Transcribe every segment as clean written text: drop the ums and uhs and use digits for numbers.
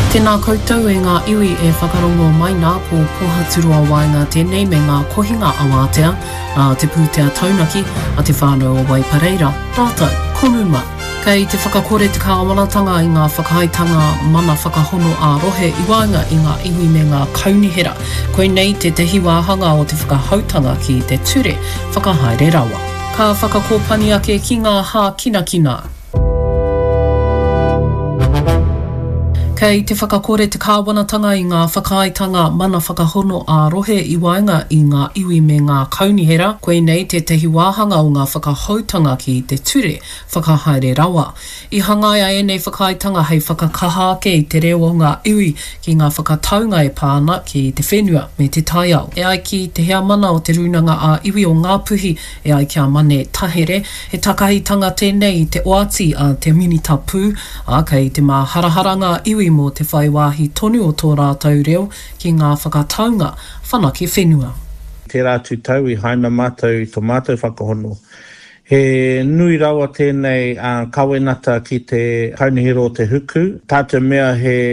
Tēnā koutou e ngā iwi e whakarongo mai nā po pohaturua wainga tēnei me ngā kohinga awatea, te pūtea taunaki a te whānau o Waipareira. Tātou, konuma. Kei te whakakore te kāwanatanga i ngā whakahaitanga mana whakahono a rohe i wainga i ngā iwi me ngā kaunihera. Koe nei te tehi wāhanga o te whakahautanga ki te ture whakahaere rawa. Ka whakakōpani ake ki ngā hā kinakina. Kei te whakakore te kāwanatanga i ngā whakaitanga mana whakahono a rohe i wainga i ngā iwi me ngā kaunihera, koe nei te tehi wāhanga o ngā whakahautanga ki te ture whakahaere rawa. I hangaia e nei whakaitanga hei whakakaha ake i te reo o ngā iwi ki ngā whakataunga e pāna ki te whenua me te taiao. E ai ki te hea mana o te runanga a iwi o ngā puhi e ai kia mane tahere, he takahitanga tēnei i te oati a te minita pū, a kei te maharaharanga iwi mō te whaiwahi tonu o tō rātou reo ki ngā whakataunga whanake whenua. Te rātu tau i haina mātou tō mātou whakahono. He nui rawa tēnei kawenata ki te kaunihero o te huku. Tātou mea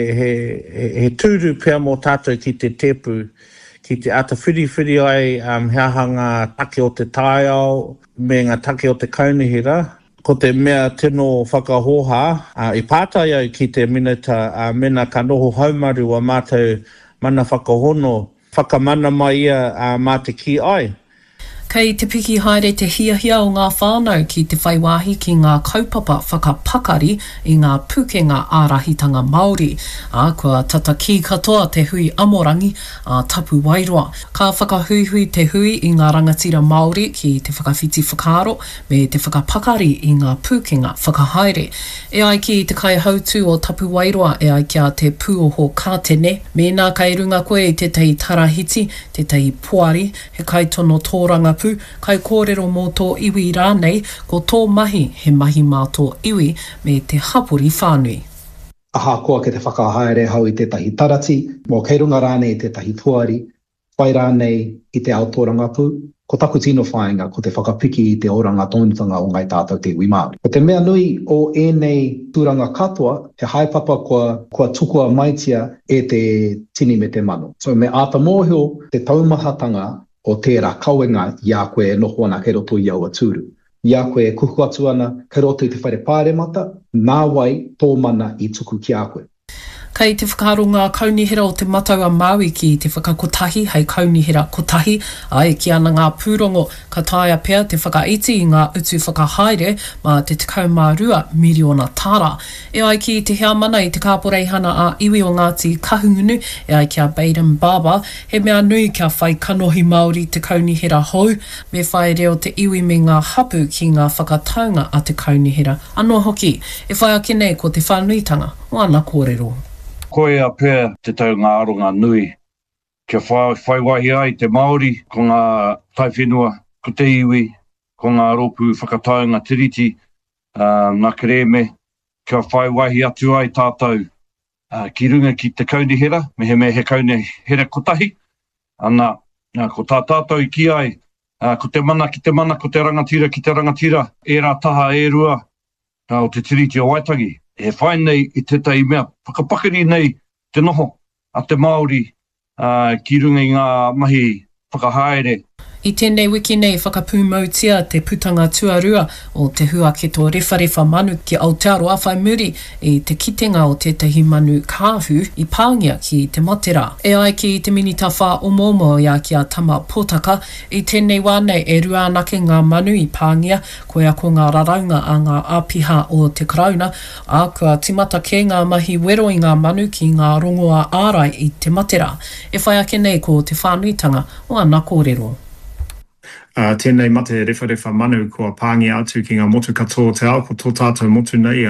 he tūru pia mō tātou ki te tepu, ki te ata whiri ai he ahanga take o te taiao, me ngā take o te kaunihera. Ko te mea tino whakahoha, i pātai au ki te minata mena ka noho haumaru a mātou mana whakahono, whakamana mai ia mā te ki ai. Kei te piki haere te hiahia o ngā whānau ki te whaiwahi ki ngā kaupapa whakapakari i ngā pukenga ārahitanga Māori. Kua tata ki katoa te hui amorangi a tapu wairoa. Ka whakahuihui te hui i ngā rangatira Māori ki te whakawhiti whakaaro me te whakapakari i ngā pukenga whakahaere. E ai ki te kai hautu o tapu wairoa e ai kia te pūoho kātene. Mēnā kai runga koe i te tei tarahiti, te tei puari, he kai tono tōranga pū, kai kōrero mō tō iwi rānei, ko tō mahi he mahi mā tō iwi me te hapuri whānui. Aha koa ke te whakahaere hau i te tahi tarati, mō kei runga rānei i te tahi puari, whai rānei i te ao tōranga pū, ko taku tino whāinga ko te whakapiki i te oranga tōnutanga o ngai tātou te iwi Māori. Ko te mea nui o ēnei tūranga katoa, he haipapa kua tukua maitia e te tini me te mano. So me āta mōhio te taumahatanga o tērā kauenga i a koe e noho ana kei roto i aua tūru. I a koe e kuhu atu ana kei roto i te whaire pāremata, nā wai tō mana i tuku ki a koe. Kei te whakaro ngā kaunihera o te mataua Māui ki te whakakotahi hei kaunihera kotahi, ai ki ana ngā pūrongo ka taia pea te whakaiti i ngā utu whakahaere ma te 12 miliona tāra. E ai ki te hea mana i te kāporeihana a iwi o Ngāti Kahungunu, e ai kia Baden Baba, he mea nui kia whai kanohi Māori te kaunihera hou, me whai reo te iwi me ngā hapu ki ngā whakataunga a te kaunihera. Anō hoki, e whai ake nei ko te whanuitanga o ana kōrero. Koe a pēr te tau ngā aronga nui. Kia whaiwahi ai te Māori, ko ngā taiwhenua, ko te iwi, ko ngā ropu whakataunga tiriti, ngā kereme, kia whaiwahi atu ai tātou ki runga ki te kaunihera, me he kaunihera kotahi. Ana, ko tā tātou i ki ai, ko te mana ki te mana, ko te rangatira ki te rangatira, e rā taha e rua, o te tiriti o Waitangi. E whai nei i te tei mea whakapakari nei te noho a te Māori ki runga i ngā mahi whakahaere. I tēnei wiki nei whakapūmautia te putanga tuarua o te huaketo rewharewa manu ki Aotearoa whai muri i te kitenga o tētahi manu kāhu i pāngia ki te matera. E ai ki te minita whā o momo ia ki a tama potaka, i tēnei wānei e rua anake ngā manu i pāngia, koe ako ngā raraunga a ngā āpiha o te karauna, a kua timata ke ngā mahi wero i ngā manu ki ngā rongoa ārai i te matera. E whai ake nei ko te whānuitanga o ana kōrero. Tēnei mate rewharewa manu kua pāngia atu ki ngā motu katoa te ao, ko tō tātou motu nei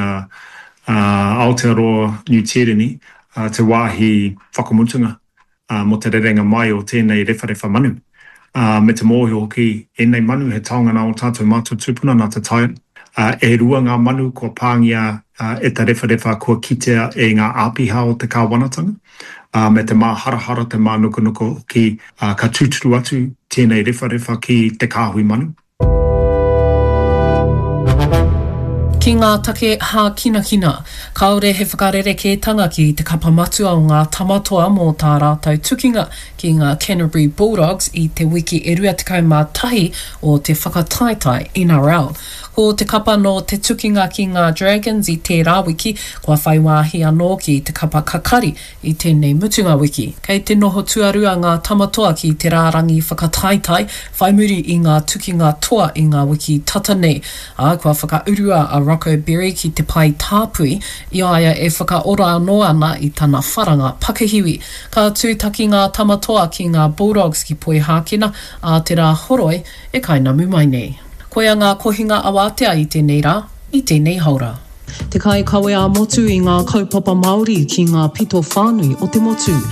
Aotearoa New Tireni, te wāhi whakamutunga mo te rerenga mai o tēnei rewharewa manu. Me te mōhio hoki, enei manu he taongana o tātou mātou tūpuna nā te tai. E rua ngā manu kua pāngia e te rewharewa kua kitea e ngā āpiha o te kāwanatanga. Me te māharahara te mānukunuko ki ka tūturu atu tēnei rewharewa ki te kāhui manu. Ki ngā take hā kina kina, kaore he whakarere ki te kapa matua o ngā tamatoa mō tā rātou tukinga ki ngā Canterbury Bulldogs i te wiki e rua tekau mā tahi o te whakataetai NRL. Ko te kapa no te tukinga ki ngā Dragons i tērā wiki, kua whaiwāhi anō ki te kapa kakari i tēnei mutunga wiki. Kei te noho tuarua ngā tamatoa ki te rārangi whakataetai, whaimuri i ngā tukinga toa i ngā wiki tata nei. Kua whakaurua a Rocco Berry ki te pai tāpui, i aia e whakaora anō ana i tana wharanga Pakihiwi. Ka tūtaki ngā tamatoa ki ngā Bulldogs ki Poi Hākina, a te rā horoi e kainamu mai nei. Koia ngā kohinga awatea i tēnei rā, i tēnei haura. Te kai kawe a motu i ngā kaupapa Māori ki ngā pito whānui o te motu.